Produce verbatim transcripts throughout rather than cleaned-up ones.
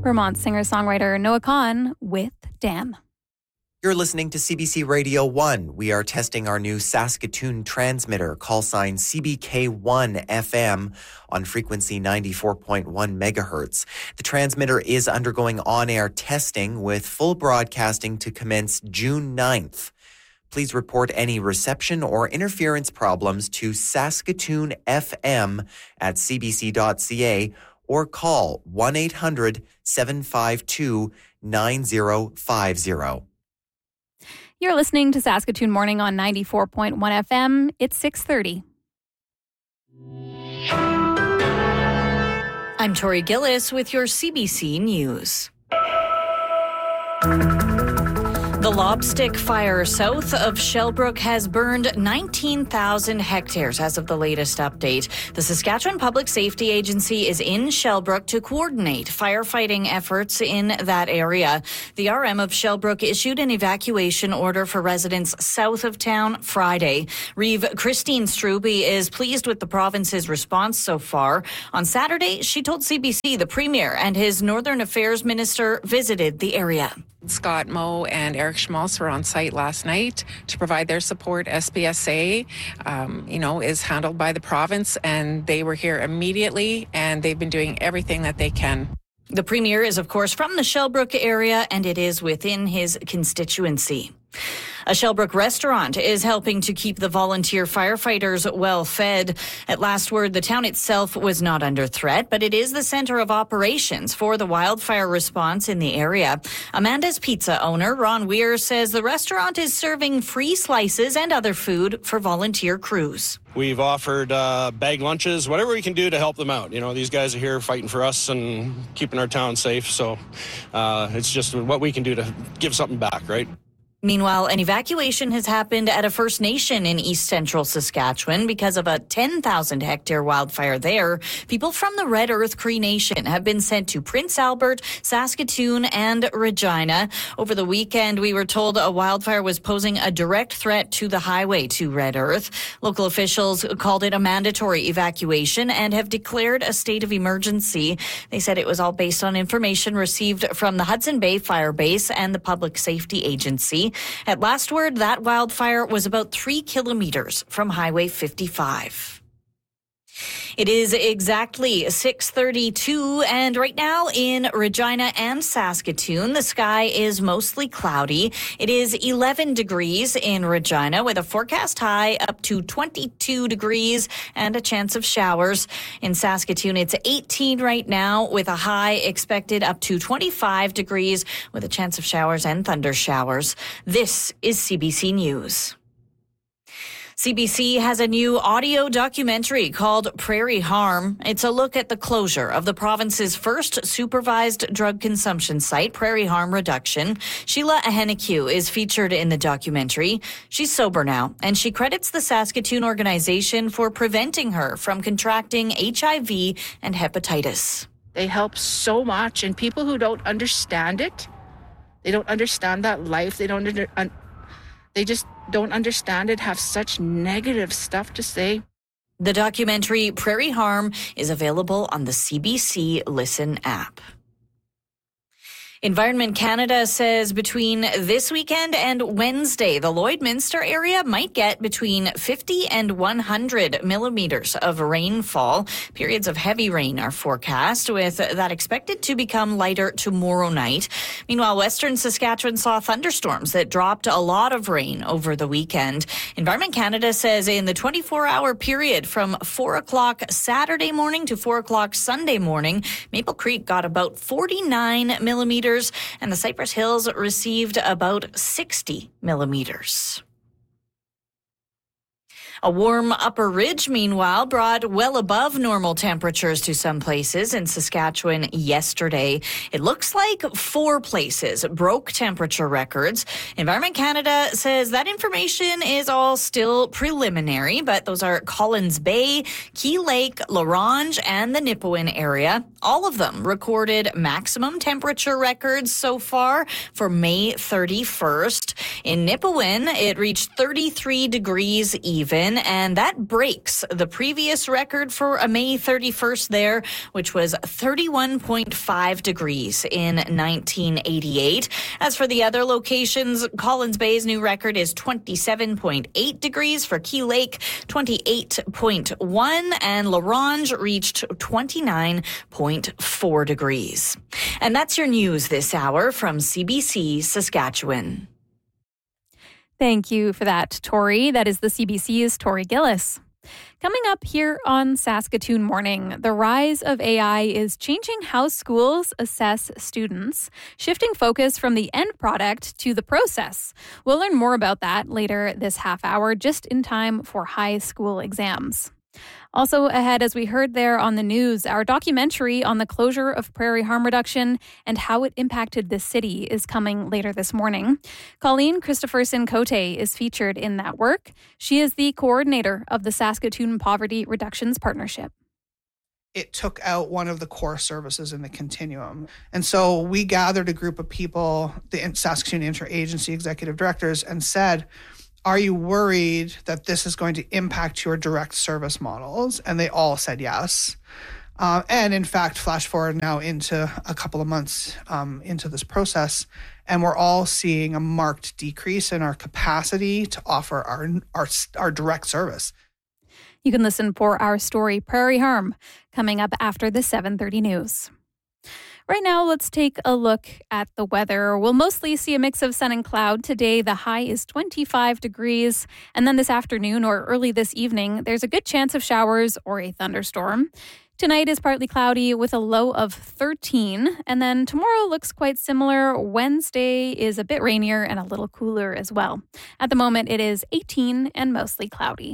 Vermont singer-songwriter Noah Kahan with Dan. You're listening to C B C Radio one. We are testing our new Saskatoon transmitter, call sign C B K one F M on frequency ninety-four point one megahertz. The transmitter is undergoing on-air testing with full broadcasting to commence June ninth. Please report any reception or interference problems to Saskatoon F M at c b c dot c a or call one eight hundred seven five two nine zero five zero. You're listening to Saskatoon Morning on ninety-four point one F M. It's six thirty. I'm Tori Gillis with your C B C News. The Lobstick fire south of Shellbrook has burned nineteen thousand hectares as of the latest update. The Saskatchewan Public Safety Agency is in Shellbrook to coordinate firefighting efforts in that area. The R M of Shellbrook issued an evacuation order for residents south of town Friday. Reeve Christine Strube is pleased with the province's response so far. On Saturday, she told C B C the Premier and his Northern Affairs Minister visited the area. Scott Moe and Eric Schmaltz were on site last night to provide their support. S B S A, um, you know, is handled by the province, and they were here immediately, and they've been doing everything that they can. The Premier is, of course, from the Shellbrook area, and it is within his constituency. A Shellbrook restaurant is helping to keep the volunteer firefighters well fed. At last word, the town itself was not under threat, but it is the center of operations for the wildfire response in the area. Amanda's Pizza owner, Ron Weir, says the restaurant is serving free slices and other food for volunteer crews. We've offered uh, bag lunches, whatever we can do to help them out. You know, these guys are here fighting for us and keeping our town safe, so uh, it's just what we can do to give something back, right? Meanwhile, an evacuation has happened at a First Nation in east central Saskatchewan because of a ten thousand hectare wildfire there. People from the Red Earth Cree Nation have been sent to Prince Albert, Saskatoon, and Regina. Over the weekend, we were told a wildfire was posing a direct threat to the highway to Red Earth. Local officials called it a mandatory evacuation and have declared a state of emergency. They said it was all based on information received from the Hudson Bay Fire Base and the Public Safety Agency. At last word, that wildfire was about three kilometers from Highway fifty-five. It is exactly six thirty-two, and right now in Regina and Saskatoon, the sky is mostly cloudy. It is eleven degrees in Regina with a forecast high up to twenty-two degrees and a chance of showers. In Saskatoon, it's eighteen right now with a high expected up to twenty-five degrees with a chance of showers and thunder showers. This is C B C News. C B C has a new audio documentary called Prairie Harm. It's a look at the closure of the province's first supervised drug consumption site, Prairie Harm Reduction. Sheila Ahenakew is featured in the documentary. She's sober now, and she credits the Saskatoon organization for preventing her from contracting H I V and hepatitis. They help so much, and people who don't understand it, they don't understand that life, they don't under, un, they just don't understand it, have such negative stuff to say. The documentary Prairie Harm is available on the C B C Listen app. Environment Canada says between this weekend and Wednesday, the Lloydminster area might get between fifty and one hundred millimeters of rainfall. Periods of heavy rain are forecast, with that expected to become lighter tomorrow night. Meanwhile, Western Saskatchewan saw thunderstorms that dropped a lot of rain over the weekend. Environment Canada says in the twenty-four hour period from four o'clock Saturday morning to four o'clock Sunday morning, Maple Creek got about forty-nine millimeters. And the Cypress Hills received about sixty millimeters. A warm upper ridge, meanwhile, brought well above normal temperatures to some places in Saskatchewan yesterday. It looks like four places broke temperature records. Environment Canada says that information is all still preliminary, but those are Collins Bay, Key Lake, La Ronge, and the Nipawin area. All of them recorded maximum temperature records so far for May thirty-first. In Nipawin, it reached thirty-three degrees even. Saskatchewan, and that breaks the previous record for a May thirty-first there, which was thirty-one point five degrees in nineteen eighty-eight. As for the other locations, Collins Bay's new record is twenty-seven point eight degrees. For Key Lake, twenty-eight point one, and La Ronge reached twenty-nine point four degrees. And that's your news this hour from C B C Saskatchewan. Thank you for that, Tori. That is the C B C's Tori Gillis. Coming up here on Saskatoon Morning, the rise of A I is changing how schools assess students, shifting focus from the end product to the process. We'll learn more about that later this half hour, just in time for high school exams. Also ahead, as we heard there on the news, our documentary on the closure of prairie harm reduction and how it impacted the city is coming later this morning. Colleen Christopherson-Cote is featured in that work. She is the coordinator of the Saskatoon Poverty Reductions Partnership. It took out one of the core services in the continuum. And so we gathered a group of people, the Saskatoon Interagency Executive Directors, and said, are you worried that this is going to impact your direct service models? And they all said yes. Uh, and in fact, flash forward now into a couple of months um, into this process, and we're all seeing a marked decrease in our capacity to offer our, our, our direct service. You can listen for our story, Prairie Harm, coming up after the seven thirty news. Right now, let's take a look at the weather. We'll mostly see a mix of sun and cloud today. The high is twenty-five degrees. And then this afternoon or early this evening, there's a good chance of showers or a thunderstorm. Tonight is partly cloudy with a low of thirteen. And then tomorrow looks quite similar. Wednesday is a bit rainier and a little cooler as well. At the moment, it is eighteen and mostly cloudy.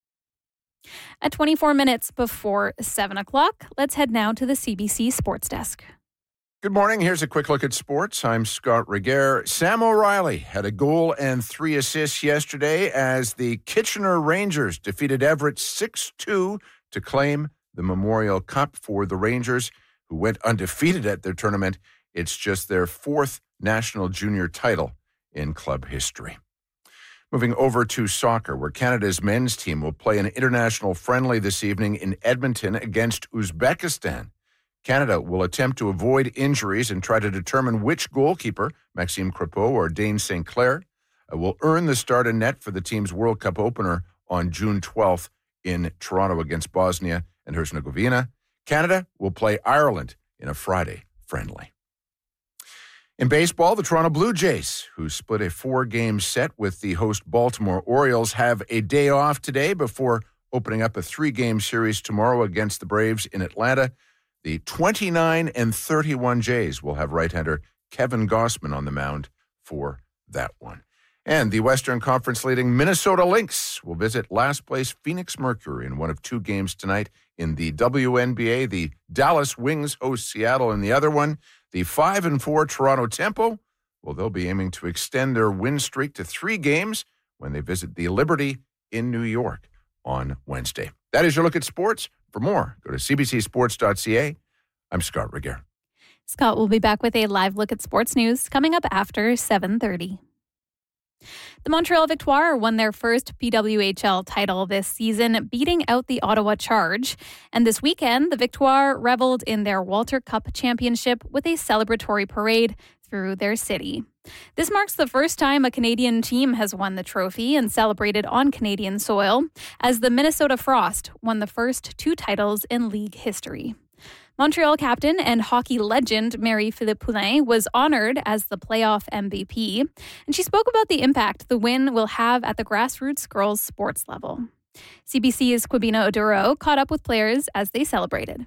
At twenty-four minutes before seven o'clock, let's head now to the C B C Sports Desk. Good morning. Here's a quick look at sports. I'm Scott Regehr. Sam O'Reilly had a goal and three assists yesterday as the Kitchener Rangers defeated Everett six two to claim the Memorial Cup for the Rangers, who went undefeated at their tournament. It's just their fourth national junior title in club history. Moving over to soccer, where Canada's men's team will play an international friendly this evening in Edmonton against Uzbekistan. Canada will attempt to avoid injuries and try to determine which goalkeeper, Maxime Crepeau or Dane Saint Clair, will earn the start in net for the team's World Cup opener on June twelfth in Toronto against Bosnia and Herzegovina. Canada will play Ireland in a Friday friendly. In baseball, the Toronto Blue Jays, who split a four-game set with the host Baltimore Orioles, have a day off today before opening up a three-game series tomorrow against the Braves in Atlanta. The twenty-nine and thirty-one Jays will have right-hander Kevin Gausman on the mound for that one. And the Western Conference leading Minnesota Lynx will visit last-place Phoenix Mercury in one of two games tonight in the W N B A. The Dallas Wings host Seattle in the other one. The five and four Toronto Tempo, well, they'll be aiming to extend their win streak to three games when they visit the Liberty in New York on Wednesday. That is your look at sports. For more, go to c b c sports dot c a. I'm Scott Regehr. Scott will be back with a live look at sports news coming up after seven thirty. The Montreal Victoire won their first P W H L title this season, beating out the Ottawa Charge. And this weekend, the Victoire reveled in their Walter Cup championship with a celebratory parade through their city. This marks the first time a Canadian team has won the trophy and celebrated on Canadian soil, as the Minnesota Frost won the first two titles in league history. Montreal captain and hockey legend Marie-Philippe Poulin was honored as the playoff M V P, and she spoke about the impact the win will have at the grassroots girls sports level. C B C's Quibina Oduro caught up with players as they celebrated.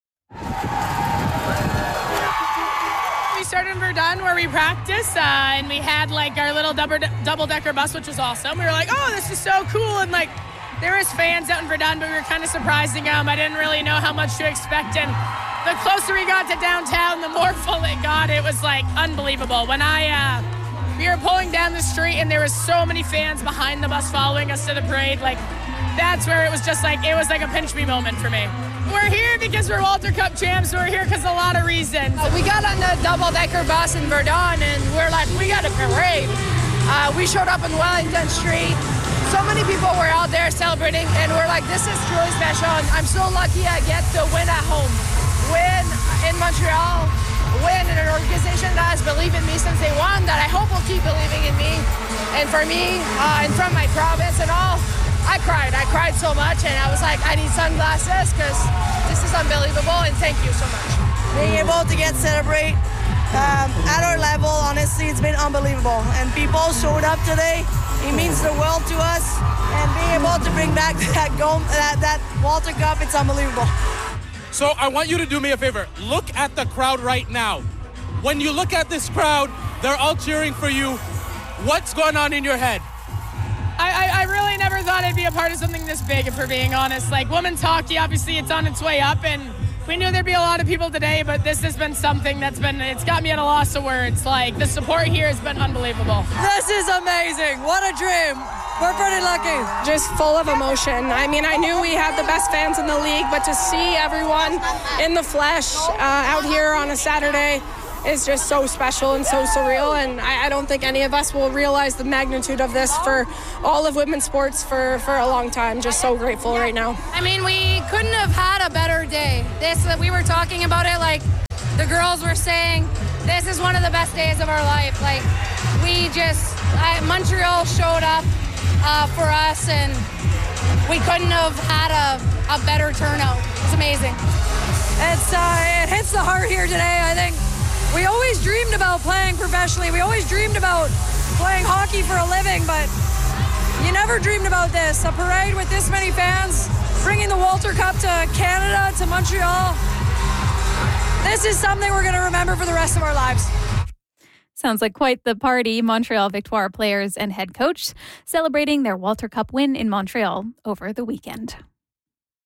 We started in Verdun where we practice, uh, and we had like our little double double-decker bus, which was awesome. We were like, oh, this is so cool, and like there was fans out in Verdun, but we were kind of surprising them. I didn't really know how much to expect, and the closer we got to downtown, the more full it got. It was like unbelievable. When I, uh, we were pulling down the street and there was so many fans behind the bus following us to the parade, like that's where it was just like, it was like a pinch me moment for me. We're here because we're Walter Cup champs. We're here because of a lot of reasons. Uh, we got on the double-decker bus in Verdun and we're like, we got a parade. Uh, we showed up on Wellington Street. so many people were out there celebrating, and we're like, this is truly special. And I'm so lucky I get to win at home, win in Montreal, win in an organization that has believed in me since day one, that I hope will keep believing in me. And for me, uh, and from my province and all, I cried. I cried so much, and I was like, I need sunglasses because this is unbelievable, and thank you so much. Being able to get celebrate um, at our level, honestly, it's been unbelievable. And people showed up today. It means the world to us, and being able to bring back that gold, that, that Walter Cup, it's unbelievable. So I want you to do me a favor. Look at the crowd right now. When you look at this crowd, they're all cheering for you. What's going on in your head? I, I, I really never thought I'd be a part of something this big, if we're being honest. Like, women's hockey, obviously, it's on its way up, and we knew there'd be a lot of people today, but this has been something that's been, it's got me at a loss of words. Like, the support here has been unbelievable. This is amazing. What a dream. We're pretty lucky. Just full of emotion. I mean, I knew we had the best fans in the league, but to see everyone in the flesh uh, out here on a Saturday is just so special and so surreal, and I, I don't think any of us will realize the magnitude of this for all of women's sports for, for a long time. Just so grateful right now. I mean, we couldn't have had a better day. This, we were talking about it, like the girls were saying, this is one of the best days of our life. Like, we just, I, Montreal showed up uh, for us, and we couldn't have had a, a better turnout. It's amazing. It's uh, it hits the heart here today, I think. We always dreamed about playing professionally. We always dreamed about playing hockey for a living, but you never dreamed about this. A parade with this many fans, bringing the Walter Cup to Canada, to Montreal. This is something we're going to remember for the rest of our lives. Sounds like quite the party. Montreal Victoire players and head coach celebrating their Walter Cup win in Montreal over the weekend.